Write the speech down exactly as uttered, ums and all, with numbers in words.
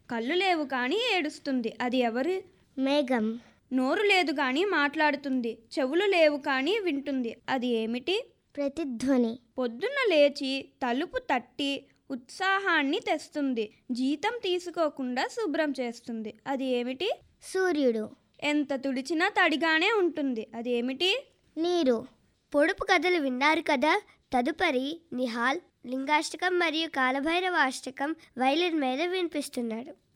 కళ్ళు లేవు కానీ ఏడుస్తుంది, అది ఎవరు? మేఘం. నోరు లేదు కానీ మాట్లాడుతుంది, చెవులు లేవు కానీ వింటుంది, అది ఏమిటి? ప్రతిధ్వని. పొద్దున్న లేచి తలుపు తట్టి ఉత్సాహాన్ని తెస్తుంది, జీతం తీసుకోకుండా శుభ్రం చేస్తుంది, అది ఏమిటి? సూర్యుడు. ఎంత తుడిచినా తడిగానే ఉంటుంది, అది ఏమిటి? నీరు. పొడుపు కథలు విన్నారు కదా. తదుపరి నిహాల్ లింగాష్టకం మరియు కాలభైరవ అష్టకం వైలిన్ మీద వినిపిస్తున్నాడు.